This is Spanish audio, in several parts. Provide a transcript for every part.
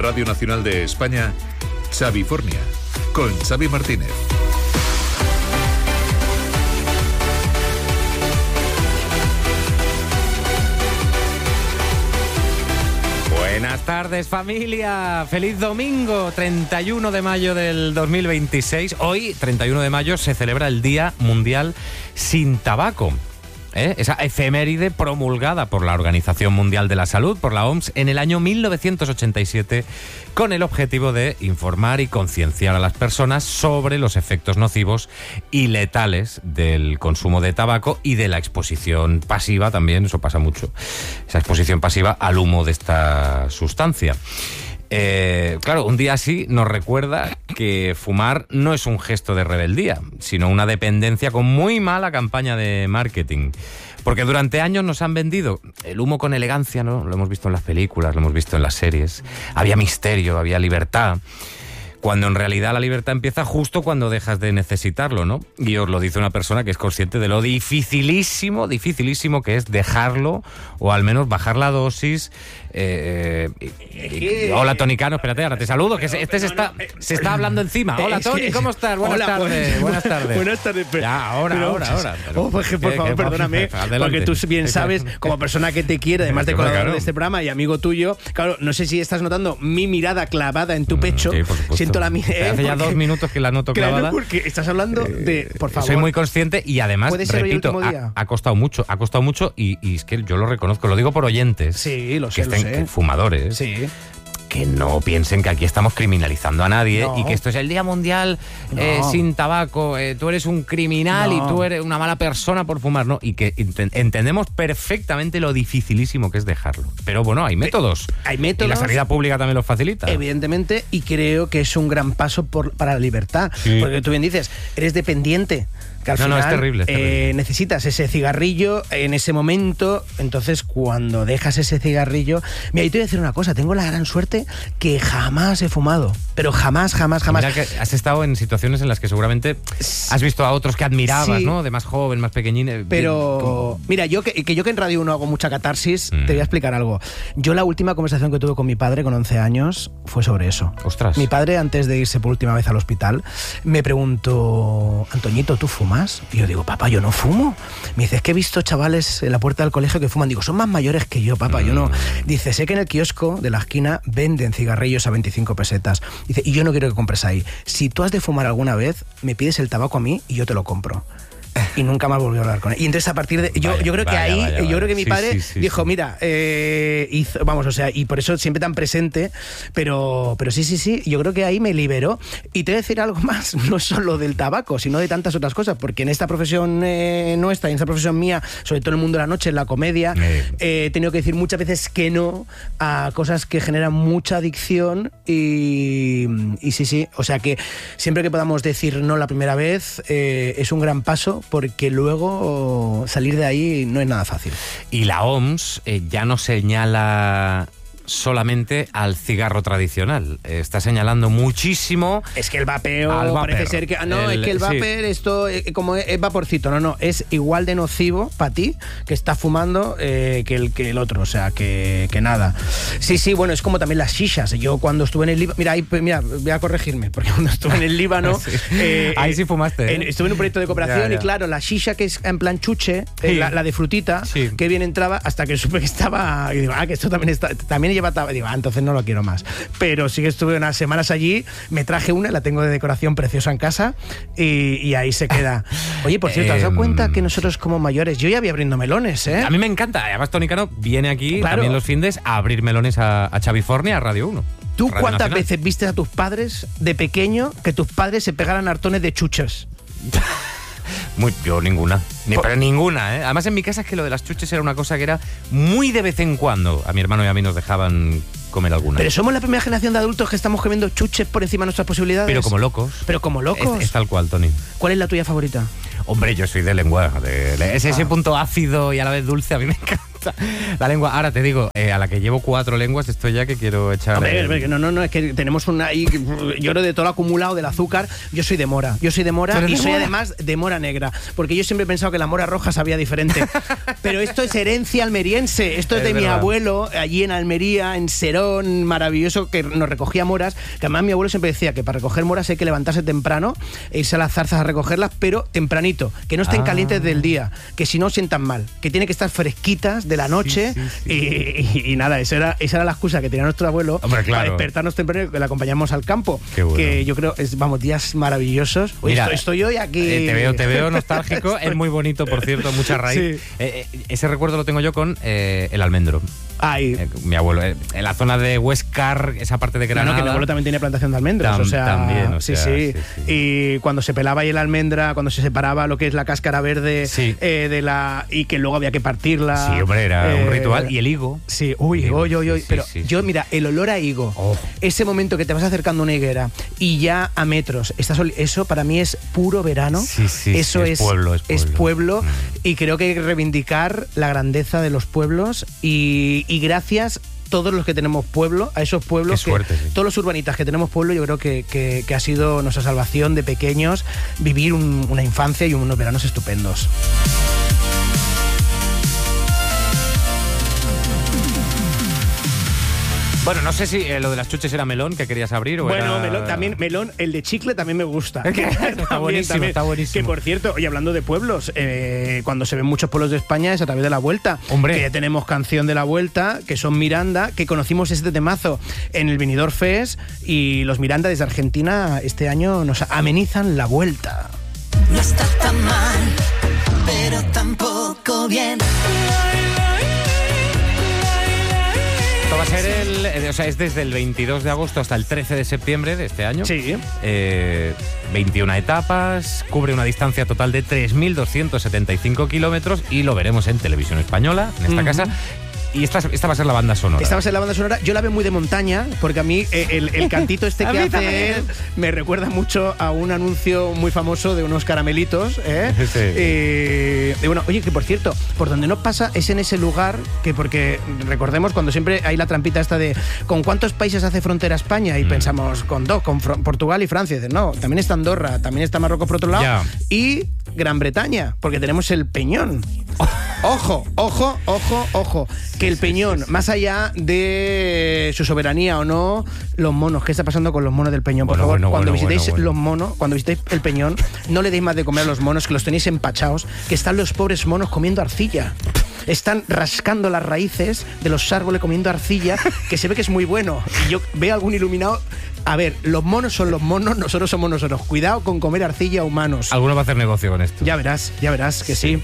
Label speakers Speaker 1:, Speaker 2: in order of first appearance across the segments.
Speaker 1: Radio Nacional de España, Xavifornia, con Xavi Martínez.
Speaker 2: Buenas tardes, familia. Feliz domingo, 31 de mayo del 2026. Hoy, 31 de mayo, se celebra el Día Mundial sin Tabaco. Esa efeméride promulgada por la Organización Mundial de la Salud, por la OMS, en el año 1987, con el objetivo de informar y concienciar a las personas sobre los efectos nocivos y letales del consumo de tabaco y de la exposición pasiva también, eso pasa mucho, esa exposición pasiva al humo de esta sustancia. Claro, un día así nos recuerda que fumar no es un gesto de rebeldía, sino una dependencia con muy mala campaña de marketing. Porque durante años nos han vendido el humo con elegancia, ¿no? Lo hemos visto en las películas, lo hemos visto en las series. Había misterio, había libertad. Cuando en realidad la libertad empieza justo cuando dejas de necesitarlo, ¿no? Y os lo dice una persona que es consciente de lo dificilísimo que es dejarlo, o al menos bajar la dosis. Hola, Tony Cano, espérate, ahora te saludo, que se está hablando encima. Hola, Tony, ¿cómo estás? Buenas tardes.
Speaker 3: Buenas tardes.
Speaker 2: Ya, ahora.
Speaker 3: Por favor, perdóname, porque tú bien sabes, como persona que te quiere, además de colaborador de este programa y amigo tuyo, claro, no sé si estás notando mi mirada clavada en tu pecho.
Speaker 2: Sí, por supuesto.
Speaker 3: Siento la
Speaker 2: hace ya 2 minutos que la noto clavada.
Speaker 3: Claro, porque estás hablando de, por favor.
Speaker 2: Soy muy consciente y además, repito, ha costado mucho y es que yo lo reconozco, lo digo por oyentes.
Speaker 3: Sí, lo
Speaker 2: sé,
Speaker 3: sé.
Speaker 2: Fumadores.
Speaker 3: Sí.
Speaker 2: Que no piensen que aquí estamos crimentalizando a nadie y que esto es el Día Mundial sin tabaco, tú eres un criminal y tú eres una mala persona por fumar, ¿no? Y que entendemos perfectamente lo dificilísimo que es dejarlo. Pero bueno, hay métodos. Y la sanidad pública también los facilita.
Speaker 3: Evidentemente, y creo que es un gran paso para la libertad. Sí. Porque tú bien dices, eres dependiente. Que al final,
Speaker 2: es terrible.
Speaker 3: Necesitas ese cigarrillo en ese momento. Entonces, cuando dejas ese cigarrillo... Mira, yo te voy a decir una cosa. Tengo la gran suerte que jamás he fumado. Pero jamás.
Speaker 2: Mira que has estado en situaciones en las que seguramente has visto a otros que admirabas, sí, ¿no? De más joven, más pequeñín.
Speaker 3: Pero, mira, yo que en Radio 1 hago mucha catarsis, te voy a explicar algo. Yo la última conversación que tuve con mi padre con 11 años fue sobre eso.
Speaker 2: Ostras.
Speaker 3: Mi padre, antes de irse por última vez al hospital, me preguntó: Antoñito, ¿tú fumas? Y yo digo: papá, yo no fumo. Me dice: es que he visto chavales en la puerta del colegio que fuman. Digo: son más mayores que yo, papá, yo no. Dice: sé que en el kiosco de la esquina venden cigarrillos a 25 pesetas. Dice: y yo no quiero que compres ahí. Si tú has de fumar alguna vez, me pides el tabaco a mí y yo te lo compro. Y nunca más volvió a hablar con él. Y entonces a partir de... Yo creo que mi padre dijo, mira, hizo, vamos, o sea, y por eso siempre tan presente, pero sí, yo creo que ahí me liberó. Y te voy a decir algo más, no solo del tabaco, sino de tantas otras cosas, porque en esta profesión nuestra, en esta profesión mía, sobre todo en el mundo de la noche, en la comedia, he tenido que decir muchas veces que no a cosas que generan mucha adicción y sí, o sea que siempre que podamos decir no la primera vez, es un gran paso, porque luego salir de ahí no es nada fácil.
Speaker 2: Y la OMS ya no señala solamente al cigarro tradicional, está señalando muchísimo.
Speaker 3: Es que el vapeo parece ser que es que el vapor, esto como es vaporcito, no, es igual de nocivo para ti que estás fumando que el otro, o sea que nada. Sí, bueno, es como también las shishas. Yo cuando estuve en el Líbano, mira, voy a corregirme, porque cuando estuve en el Líbano
Speaker 2: ahí sí fumaste.
Speaker 3: Estuve en un proyecto de cooperación ya. Y claro, la shisha que es en plan chuche, la de frutita, que bien entraba, hasta que supe que estaba, y digo, que esto también lleva tabaco. Digo, entonces no lo quiero más. Pero sí que estuve unas semanas allí, me traje una, la tengo de decoración preciosa en casa y ahí se queda. Oye, por cierto, ¿has dado cuenta que nosotros como mayores, yo ya voy abriendo melones,
Speaker 2: A mí me encanta. Además, Tony Cano viene aquí también los findes a abrir melones a Xavifornia, a Radio 1.
Speaker 3: ¿Tú
Speaker 2: Radio
Speaker 3: cuántas
Speaker 2: Nacional
Speaker 3: veces viste a tus padres de pequeño que tus padres se pegaran hartones de chuches?
Speaker 2: Yo ninguna. Pero ninguna, Además en mi casa es que lo de las chuches era una cosa que era muy de vez en cuando. A mi hermano y a mí nos dejaban comer alguna.
Speaker 3: Pero somos la primera generación de adultos que estamos comiendo chuches por encima de nuestras posibilidades.
Speaker 2: Pero como locos.
Speaker 3: Es
Speaker 2: tal cual, Tony.
Speaker 3: ¿Cuál es la tuya favorita?
Speaker 2: Hombre, yo soy de lengua. Ese punto ácido y a la vez dulce a mí me encanta. La lengua, ahora te digo, a la que llevo 4 lenguas, estoy ya que quiero echar...
Speaker 3: Hombre, no, es que tenemos una ahí, yo creo de todo lo acumulado del azúcar, yo soy de mora y soy además de mora negra, porque yo siempre he pensado que la mora roja sabía diferente, pero esto es herencia almeriense, esto es de mi abuelo, allí en Almería, en Serón, maravilloso, que nos recogía moras, que además mi abuelo siempre decía que para recoger moras hay que levantarse temprano e irse a las zarzas a recogerlas, pero tempranito, que no estén calientes del día, que si no sientan mal, que tiene que estar fresquitas de la noche. Y nada, esa era la excusa que tenía nuestro abuelo.
Speaker 2: Hombre, claro,
Speaker 3: para despertarnos temprano, que le acompañamos al campo.
Speaker 2: Qué bueno.
Speaker 3: Que yo creo días maravillosos. Oye,
Speaker 2: mira,
Speaker 3: estoy hoy aquí.
Speaker 2: Te veo nostálgico. Es muy bonito, por cierto, mucha raíz. Sí. Ese recuerdo lo tengo yo con el almendro. Mi abuelo, en la zona de Huescar, esa parte de Granada.
Speaker 3: Que mi abuelo también tiene plantación de almendras.
Speaker 2: También.
Speaker 3: Sí. Y cuando se pelaba ahí la almendra, cuando se separaba lo que es la cáscara verde y que luego había que partirla.
Speaker 2: Sí, hombre, era un ritual. Y el higo.
Speaker 3: Sí, pero yo, mira, el olor a higo, ese momento que te vas acercando a una higuera y ya a metros, eso para mí es puro verano. Eso es pueblo. Y creo que hay que reivindicar la grandeza de los pueblos y gracias todos los que tenemos pueblo, a esos pueblos,
Speaker 2: suerte,
Speaker 3: todos los urbanitas que tenemos pueblo, yo creo que ha sido nuestra salvación de pequeños, vivir una infancia y unos veranos estupendos.
Speaker 2: Bueno, no sé si lo de las chuches era melón que querías abrir o
Speaker 3: melón, también melón, el de chicle también me gusta.
Speaker 2: Está buenísimo.
Speaker 3: Que por cierto, oye, hablando de pueblos, cuando se ven muchos pueblos de España es a través de La Vuelta.
Speaker 2: Hombre.
Speaker 3: Que ya tenemos canción de La Vuelta, que son Miranda, que conocimos este temazo en el Benidorm Fest, y los Miranda desde Argentina este año nos amenizan La Vuelta.
Speaker 4: No está tan mal, pero tampoco bien.
Speaker 2: Esto va a ser es desde el 22 de agosto hasta el 13 de septiembre de este año.
Speaker 3: Sí.
Speaker 2: 21 etapas, cubre una distancia total de 3.275 kilómetros y lo veremos en Televisión Española, en esta casa. Y esta va a ser la banda sonora.
Speaker 3: Esta va a ser la banda sonora. Yo la veo muy de montaña, porque a mí el cantito que hace él me recuerda mucho a un anuncio muy famoso de unos caramelitos. Oye, que por cierto, por donde no pasa es en ese lugar, porque recordemos cuando siempre hay la trampita esta de ¿con cuántos países hace frontera España? Y pensamos con 2, con Portugal y Francia. Y dices, no, también está Andorra, también está Marruecos por otro lado. Y Gran Bretaña, porque tenemos el Peñón. Ojo, que el Peñón, más allá de su soberanía o no, los monos, ¿qué está pasando con los monos del Peñón? Por favor, cuando visitéis los monos, cuando visitéis el Peñón, no le deis más de comer a los monos, que los tenéis empachados, que están los pobres monos comiendo arcilla. Están rascando las raíces de los árboles comiendo arcilla, que se ve que es muy bueno. Y yo veo algún iluminado. A ver, los monos son los monos, nosotros somos nosotros. Cuidado con comer arcilla a humanos.
Speaker 2: Alguno va a hacer negocio con esto.
Speaker 3: Ya verás que sí.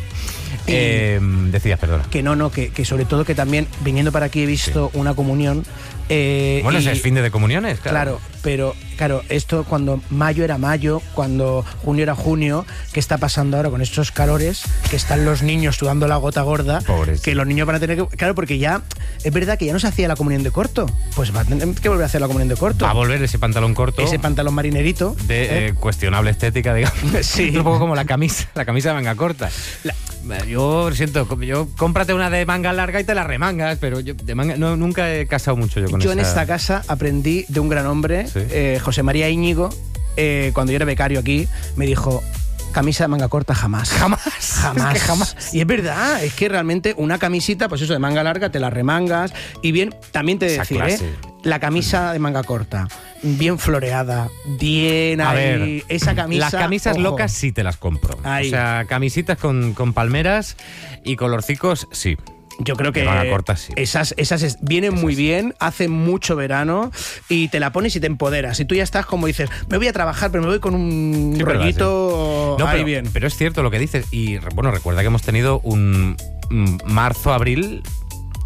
Speaker 2: Decías, perdona.
Speaker 3: Que sobre todo que también, viniendo para aquí, he visto una comunión.
Speaker 2: Bueno, es fin de comuniones, claro.
Speaker 3: Pero esto cuando mayo era mayo, cuando junio era junio, ¿qué está pasando ahora con estos calores? Que están los niños sudando la gota gorda.
Speaker 2: Pobres.
Speaker 3: Que los niños van a tener que... Claro, porque ya es verdad que ya no se hacía la comunión de corto. Pues va a tener que volver a hacer la comunión de corto.
Speaker 2: Va a volver ese pantalón corto.
Speaker 3: Ese pantalón marinerito.
Speaker 2: De cuestionable estética, digamos.
Speaker 3: Sí.
Speaker 2: Un poco como la camisa de manga corta. Yo siento, cómprate una de manga larga y te la remangas, pero yo de manga nunca he casado mucho yo con
Speaker 3: en esta casa aprendí de un gran hombre, José María Íñigo, cuando yo era becario aquí, me dijo: camisa de manga corta jamás.
Speaker 2: Es que jamás.
Speaker 3: Y es verdad, es que realmente una camisita, pues eso, de manga larga, te la remangas. Y bien, también te decir, la camisa de manga corta, bien floreada, bien
Speaker 2: a
Speaker 3: ahí.
Speaker 2: Ver,
Speaker 3: esa camisa.
Speaker 2: Las camisas locas sí te las compro.
Speaker 3: Ahí.
Speaker 2: O sea, camisitas con palmeras y colorcicos, sí.
Speaker 3: Yo creo que
Speaker 2: corta, sí.
Speaker 3: esas vienen muy bien, hacen mucho verano y te la pones y te empoderas. Y tú ya estás como dices, me voy a trabajar, pero me voy con un rollito ahí bien.
Speaker 2: Pero es cierto lo que dices. Y bueno, recuerda que hemos tenido un marzo, abril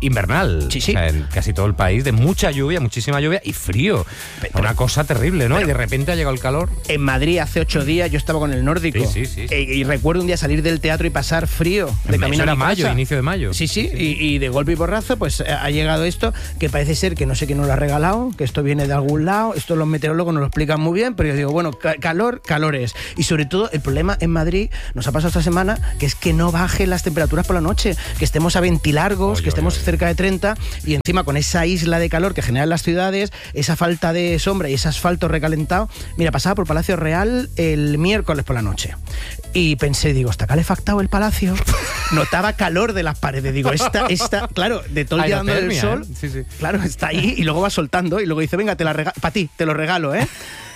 Speaker 2: invernal.
Speaker 3: Sí, sí.
Speaker 2: O sea, en casi todo el país, de mucha lluvia, muchísima lluvia y frío. Una cosa terrible, ¿no? Y de repente ha llegado el calor.
Speaker 3: En Madrid hace 8 días yo estaba con el nórdico.
Speaker 2: Sí.
Speaker 3: Y recuerdo un día salir del teatro y pasar frío de camino
Speaker 2: Eso
Speaker 3: a
Speaker 2: era
Speaker 3: mi
Speaker 2: mayo,
Speaker 3: casa.
Speaker 2: inicio de mayo.
Speaker 3: Sí. Y de golpe y porrazo pues ha llegado esto, que parece ser que no sé quién nos lo ha regalado, que esto viene de algún lado. Esto los meteorólogos nos lo explican muy bien, pero yo digo, bueno, calor es. Y sobre todo el problema en Madrid nos ha pasado esta semana, que es que no bajen las temperaturas por la noche, que estemos a 20 largos, que estemos cerca de 30, y encima con esa isla de calor que generan las ciudades, esa falta de sombra y ese asfalto recalentado. Mira, pasaba por Palacio Real el miércoles por la noche y pensé, digo, ¿está calefactado el palacio? Notaba calor de las paredes, digo, esta claro, de todo el día dando el sol,
Speaker 2: Sí.
Speaker 3: claro, está ahí y luego va soltando y luego dice, venga, para ti, te lo regalo, ¿eh?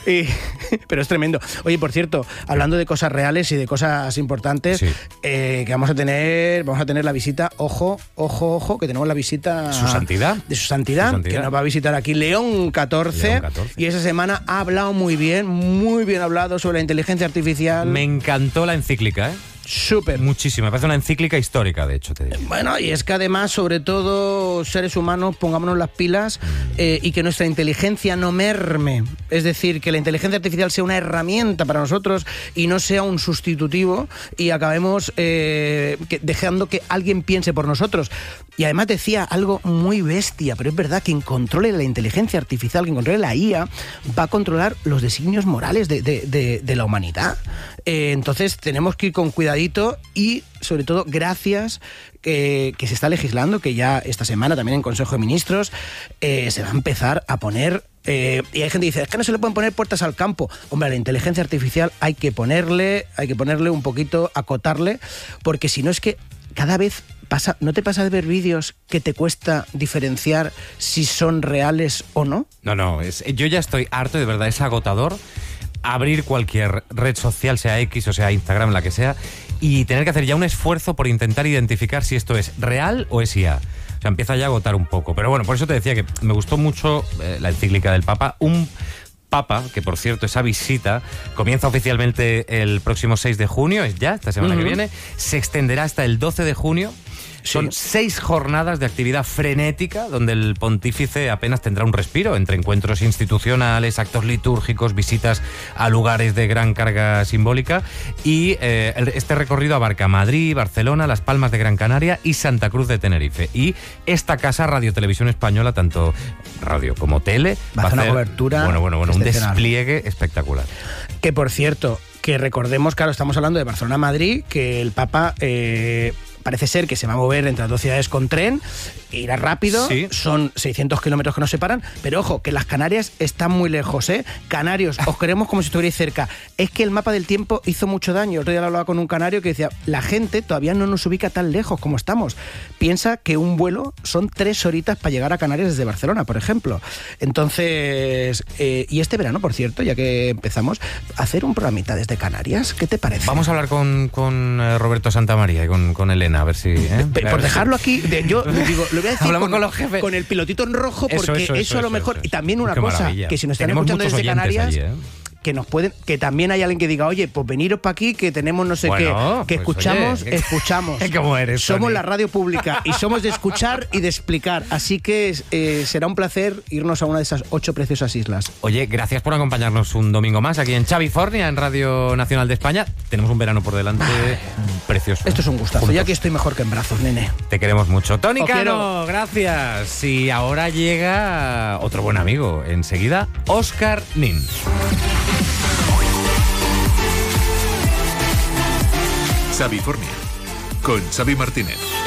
Speaker 3: Pero es tremendo. Oye, por cierto, hablando de cosas reales y de cosas importantes,
Speaker 2: Sí.
Speaker 3: Que vamos a tener la visita, ojo, que tenemos la visita
Speaker 2: ¿Su santidad?
Speaker 3: de su santidad, que nos va a visitar aquí León XIV, y esa semana ha hablado muy bien hablado sobre la inteligencia artificial.
Speaker 2: Me encantó la encíclica, ¿eh?
Speaker 3: Súper.
Speaker 2: Muchísimo. Me parece una encíclica histórica, de hecho, te digo.
Speaker 3: Bueno, y es que además, sobre todo, seres humanos, pongámonos las pilas y que nuestra inteligencia no merme. Es decir, que la inteligencia artificial sea una herramienta para nosotros y no sea un sustitutivo y acabemos dejando que alguien piense por nosotros. Y además decía algo muy bestia, pero es verdad, quien controle la inteligencia artificial, quien controle la IA, va a controlar los designios morales de la humanidad. Entonces tenemos que ir con cuidadito y, sobre todo, gracias que se está legislando, que ya esta semana también en Consejo de Ministros se va a empezar a poner... y hay gente que dice, es que no se le pueden poner puertas al campo. Hombre, a la inteligencia artificial hay que ponerle un poquito, acotarle, porque si no es que cada vez pasa, ¿no te pasa de ver vídeos que te cuesta diferenciar si son reales o no?
Speaker 2: No, yo ya estoy harto, de verdad, es agotador abrir cualquier red social, sea X o sea Instagram, la que sea, y tener que hacer ya un esfuerzo por intentar identificar si esto es real o es IA. O sea, empieza ya a agotar un poco. Pero bueno, por eso te decía que me gustó mucho la encíclica del Papa. Un Papa, que por cierto, esa visita comienza oficialmente el próximo 6 de junio, es ya, esta semana que viene, se extenderá hasta el 12 de junio. Son 6 jornadas de actividad frenética donde el pontífice apenas tendrá un respiro entre encuentros institucionales, actos litúrgicos, visitas a lugares de gran carga simbólica y este recorrido abarca Madrid, Barcelona, Las Palmas de Gran Canaria y Santa Cruz de Tenerife. Y esta casa Radio Televisión Española, tanto radio como tele,
Speaker 3: va a hacer una cobertura
Speaker 2: un despliegue espectacular.
Speaker 3: Que por cierto, que recordemos, claro, estamos hablando de Barcelona-Madrid, que el Papa... parece ser que se va a mover entre las dos ciudades con tren, irá rápido, sí. Son 600 kilómetros que nos separan, pero ojo, que las Canarias están muy lejos, ¿eh? Canarios, os queremos como si estuvierais cerca. Es que el mapa del tiempo hizo mucho daño. Otro día lo hablaba con un canario que decía, la gente todavía no nos ubica tan lejos como estamos. Piensa que un vuelo son 3 horitas para llegar a Canarias desde Barcelona, por ejemplo. Entonces, y este verano, por cierto, ya que empezamos, hacer un programita desde Canarias, ¿qué te parece?
Speaker 2: Vamos a hablar con Roberto Santamaría y con Elena, a ver si...
Speaker 3: Por dejarlo aquí, yo digo, lo voy a decir
Speaker 2: con los jefes.
Speaker 3: Con el pilotito en rojo, porque eso a lo mejor... Y también una
Speaker 2: Qué
Speaker 3: cosa,
Speaker 2: maravilla.
Speaker 3: que si nos están
Speaker 2: Tenemos
Speaker 3: escuchando desde Canarias...
Speaker 2: allí,
Speaker 3: que también hay alguien que diga, oye, pues veniros para aquí, que tenemos no sé qué, que
Speaker 2: pues
Speaker 3: escuchamos.
Speaker 2: ¿Cómo eres,
Speaker 3: somos
Speaker 2: Tony?
Speaker 3: la radio pública y somos de escuchar y de explicar. Así que será un placer irnos a una de esas 8 preciosas islas.
Speaker 2: Oye, gracias por acompañarnos un domingo más aquí en Xavifornia, en Radio Nacional de España. Tenemos un verano por delante precioso.
Speaker 3: Esto es un gustazo.
Speaker 2: Juntos.
Speaker 3: Ya que estoy mejor que en brazos, nene.
Speaker 2: Te queremos mucho. Tony
Speaker 3: Os
Speaker 2: Cano,
Speaker 3: quiero.
Speaker 2: gracias. Y ahora llega otro buen amigo. Enseguida, Óscar Nin.
Speaker 1: Xavifornia con Xavi Martínez.